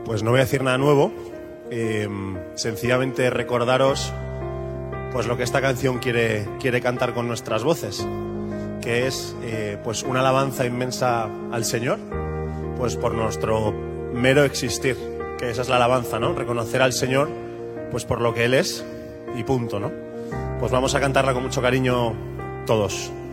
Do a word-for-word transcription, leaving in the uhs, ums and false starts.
Pues no voy a decir nada nuevo, eh, sencillamente recordaros pues lo que esta canción quiere, quiere cantar con nuestras voces, que es eh, pues una alabanza inmensa al Señor, pues por nuestro mero existir, que esa es la alabanza, ¿no? Reconocer al Señor pues por lo que Él es y punto, ¿no? Pues vamos a cantarla con mucho cariño todos.